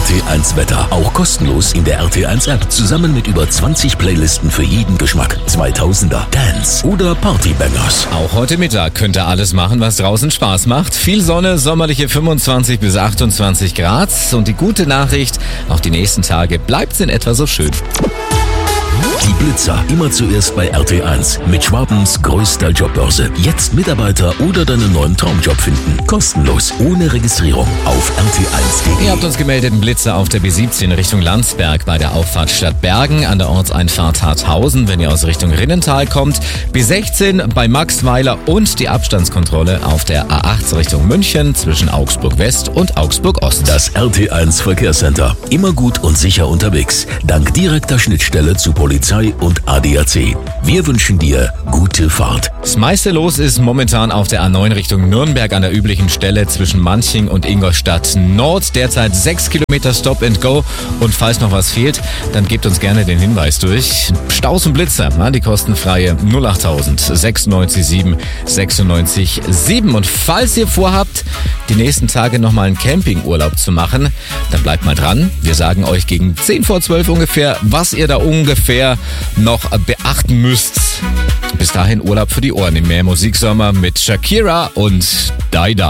RT1 Wetter. Auch kostenlos in der RT1 App. Zusammen mit über 20 Playlisten für jeden Geschmack. 2000er, Dance oder Partybangers. Auch heute Mittag könnt ihr alles machen, was draußen Spaß macht. Viel Sonne, sommerliche 25 bis 28 Grad. Und die gute Nachricht, auch die nächsten Tage bleibt's in etwa so schön. Die Blitzer, immer zuerst bei RT1 mit Schwabens größter Jobbörse. Jetzt Mitarbeiter oder deinen neuen Traumjob finden. Kostenlos, ohne Registrierung auf rt1.de. Ihr habt uns gemeldet, einen Blitzer auf der B17 Richtung Landsberg bei der Auffahrt Stadtbergen an der Ortseinfahrt Harthausen, wenn ihr aus Richtung Rinnental kommt. B16 bei Maxweiler und die Abstandskontrolle auf der A8 Richtung München zwischen Augsburg West und Augsburg Ost. Das RT1 Verkehrscenter. Immer gut und sicher unterwegs. Dank direkter Schnittstelle zu Polizei und ADAC. Wir wünschen dir gute Fahrt. Das meiste los ist momentan auf der A9 Richtung Nürnberg an der üblichen Stelle zwischen Manching und Ingolstadt Nord. Derzeit 6 Kilometer Stop and Go. Und falls noch was fehlt, dann gebt uns gerne den Hinweis durch. Staus und Blitzer, die kostenfreie 08000 96 7 96 7. Und falls ihr vorhabt, die nächsten Tage nochmal einen Campingurlaub zu machen, dann bleibt mal dran. Wir sagen euch gegen 10 vor 12 ungefähr, was ihr da ungefähr noch beachten müsst. Bis dahin Urlaub für die Ohren im Meer Musiksommer mit Shakira und Daida.